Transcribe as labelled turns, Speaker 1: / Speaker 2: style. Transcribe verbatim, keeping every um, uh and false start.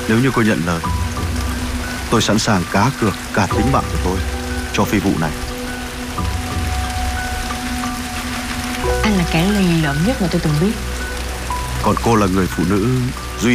Speaker 1: Nếu như cô nhận lời, tôi sẵn sàng cá cược cả tính mạng của tôi cho phi vụ này.
Speaker 2: Anh là kẻ lì lợm nhất mà tôi từng biết.
Speaker 1: Còn cô là người phụ nữ